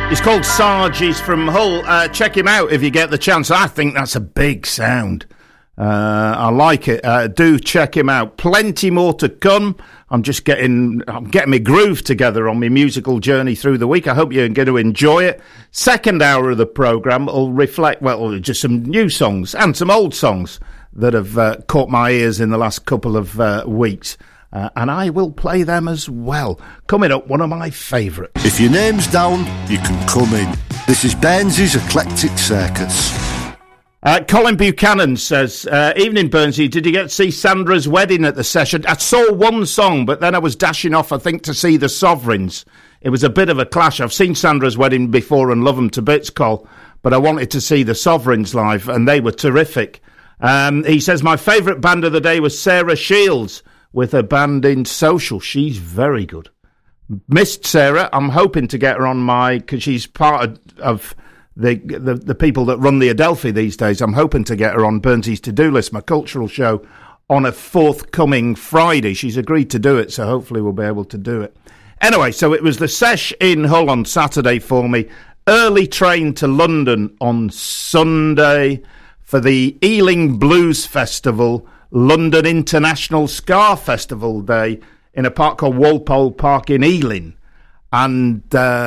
He's called Sarge. He's from Hull. Check him out if you get the chance. I think that's a big sound. I like it. Do check him out. Plenty more to come. I'm getting my groove together on my musical journey through the week. I hope you're going to enjoy it. Second hour of the programme will reflect, well, just some new songs and some old songs that have caught my ears in the last couple of weeks. And I will play them as well. Coming up, one of my favourites. If your name's down, you can come in. This is Burnsy's Eclectic Circus. Colin Buchanan says, evening Burnsy, did you get to see Sandra's wedding at the session? I saw one song, but then I was dashing off, I think, to see the Sovereigns. It was a bit of a clash. I've seen Sandra's wedding before and love them to bits, Col, but I wanted to see the Sovereigns live, and they were terrific. He says, my favourite band of the day was Sarah Shields with her band in Social. She's very good. Missed Sarah. I'm hoping to get her on because she's part of the people that run the Adelphi these days. I'm hoping to get her on Burnsy's to-do list, my cultural show, on a forthcoming Friday. She's agreed to do it, so hopefully we'll be able to do it. Anyway, so it was the sesh in Hull on Saturday for me. Early train to London on Sunday for the Ealing Blues Festival, London International Ska Festival Day in a park called Walpole Park in Ealing. And,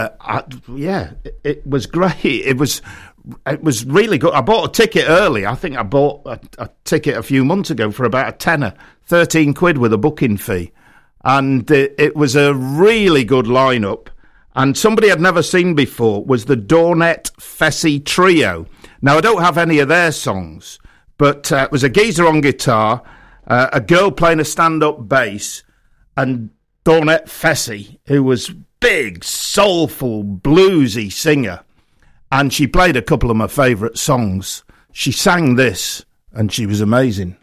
it was great. It was really good. I bought a ticket early. I think I bought a ticket a few months ago for about a tenner, 13 quid with a booking fee. And it was a really good lineup. And somebody I'd never seen before was the Dornet Fessy Trio. Now, I don't have any of their songs, but it was a geezer on guitar, a girl playing a stand-up bass, and Dornet Fessy, who was big, soulful, bluesy singer. And she played a couple of my favourite songs. She sang this, and she was amazing.